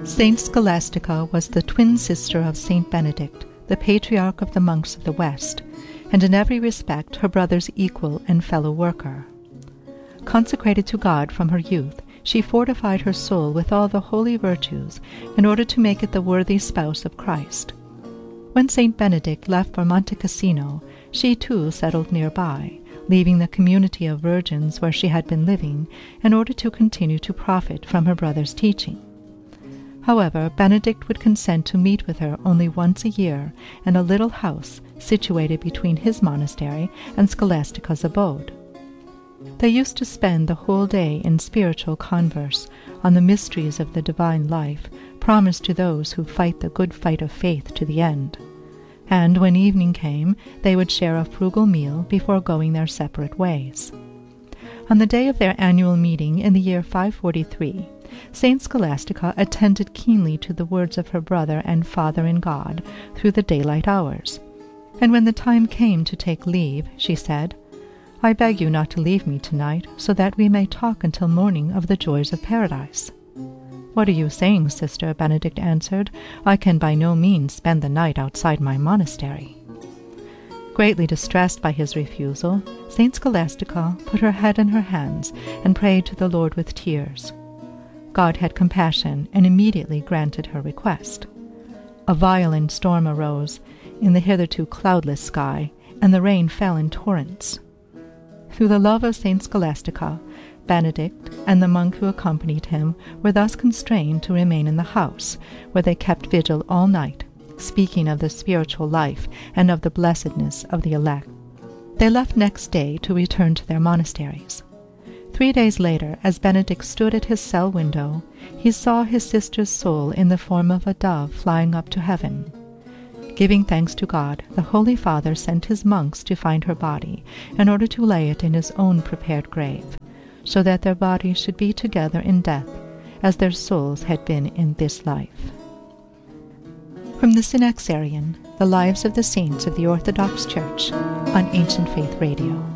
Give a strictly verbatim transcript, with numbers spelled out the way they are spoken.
Saint Scholastica was the twin sister of Saint Benedict, the patriarch of the monks of the West, and in every respect her brother's equal and fellow worker. Consecrated to God from her youth, she fortified her soul with all the holy virtues in order to make it the worthy spouse of Christ. When Saint Benedict left for Monte Cassino, she too settled nearby, leaving the community of virgins where she had been living in order to continue to profit from her brother's teaching. However, Benedict would consent to meet with her only once a year in a little house situated between his monastery and Scholastica's abode. They used to spend the whole day in spiritual converse on the mysteries of the divine life promised to those who fight the good fight of faith to the end. And when evening came, they would share a frugal meal before going their separate ways. On the day of their annual meeting in the year five forty-three, Saint Scholastica attended keenly to the words of her brother and father in God through the daylight hours. And when the time came to take leave, she said, "I beg you not to leave me tonight, so that we may talk until morning of the joys of paradise." "What are you saying, sister?" Benedict answered. "I can by no means spend the night outside my monastery." Greatly distressed by his refusal, Saint Scholastica put her head in her hands and prayed to the Lord with tears. God had compassion and immediately granted her request. A violent storm arose in the hitherto cloudless sky, and the rain fell in torrents. Through the love of Saint Scholastica, Benedict and the monk who accompanied him were thus constrained to remain in the house, where they kept vigil all night, speaking of the spiritual life and of the blessedness of the elect. They left next day to return to their monasteries. Three days later, as Benedict stood at his cell window, he saw his sister's soul in the form of a dove flying up to heaven. Giving thanks to God, the Holy Father sent his monks to find her body in order to lay it in his own prepared grave, so that their bodies should be together in death, as their souls had been in this life. From the Synaxarion, The Lives of the Saints of the Orthodox Church, on Ancient Faith Radio.